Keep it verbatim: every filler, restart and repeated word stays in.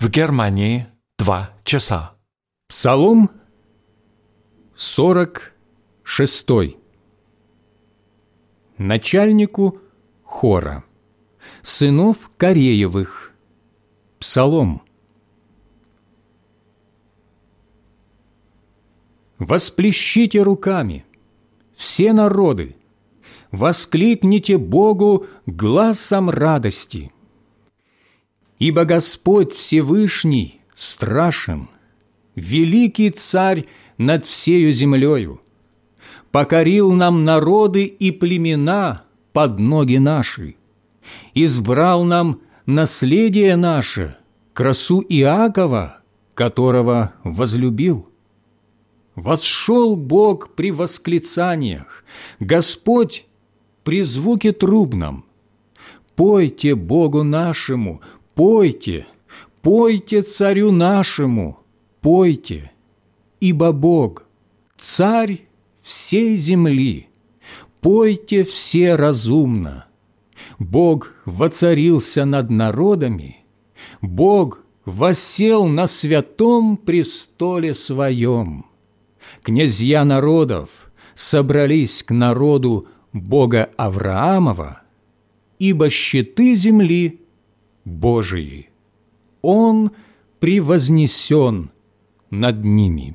В Германии два часа. Псалом сорок шестой. Начальнику хора, сынов Кореевых. Псалом. Восплещите руками, все народы, воскликните Богу гласом радости. Ибо Господь Всевышний страшен, великий Царь над всею землею. Покорил нам народы и племена под ноги наши, избрал нам наследие наше, красу Иакова, которого возлюбил. Восшел Бог при восклицаниях, Господь при звуке трубном. Пойте Богу нашему, пойте, пойте Царю нашему, пойте, ибо Бог, Царь всей земли, пойте все разумно. Бог воцарился над народами, Бог воссел на святом престоле своем. Князья народов собрались к народу Бога Авраамова, ибо щиты земли Божии. Он превознесен над ними.